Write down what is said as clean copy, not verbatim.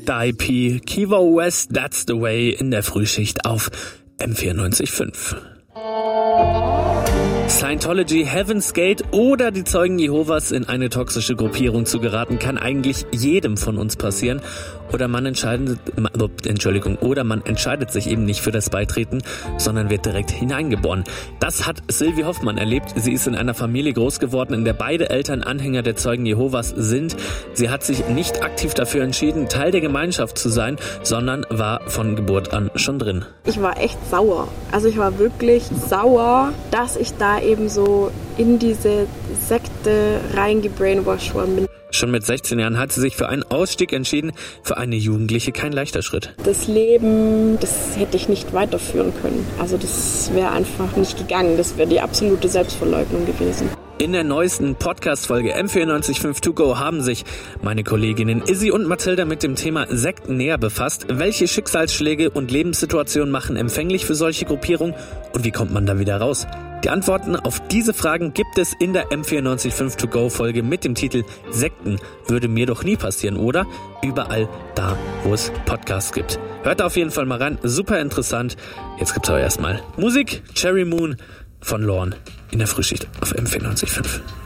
Dr. IP, Kivo West, That's the Way in der Frühschicht auf M94.5. Scientology, Heaven's Gate oder die Zeugen Jehovas in eine toxische Gruppierung zu geraten, kann eigentlich jedem von uns passieren. Oder man entscheidet sich eben nicht für das Beitreten, sondern wird direkt hineingeboren. Das hat Sylvie Hoffmann erlebt. Sie ist in einer Familie groß geworden, in der beide Eltern Anhänger der Zeugen Jehovas sind. Sie hat sich nicht aktiv dafür entschieden, Teil der Gemeinschaft zu sein, sondern war von Geburt an schon drin. Ich war echt sauer. Also ich war wirklich sauer, dass ich da eben so in diese Sekte reingebrainwashed worden bin. Schon mit 16 Jahren hat sie sich für einen Ausstieg entschieden. Für eine Jugendliche kein leichter Schritt. Das Leben, das hätte ich nicht weiterführen können. Also das wäre einfach nicht gegangen. Das wäre die absolute Selbstverleugnung gewesen. In der neuesten Podcast-Folge M94.5 To Go haben sich meine Kolleginnen Izzy und Mathilda mit dem Thema Sekten näher befasst. Welche Schicksalsschläge und Lebenssituationen machen empfänglich für solche Gruppierungen und wie kommt man da wieder raus? Die Antworten auf diese Fragen gibt es in der M94.5 To Go Folge mit dem Titel Sekten würde mir doch nie passieren, oder? Überall da, wo es Podcasts gibt. Hört auf jeden Fall mal rein, super interessant. Jetzt gibt's aber erstmal Musik, Cherry Moon von Lorne in der Frühschicht auf M94.5.